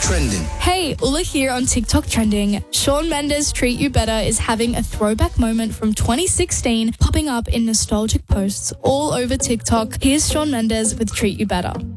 Trending. Hey, Ulla here on TikTok Trending. Shawn Mendes' Treat You Better is having a throwback moment from 2016 popping up in nostalgic posts all over TikTok. Here's Shawn Mendes with Treat You Better.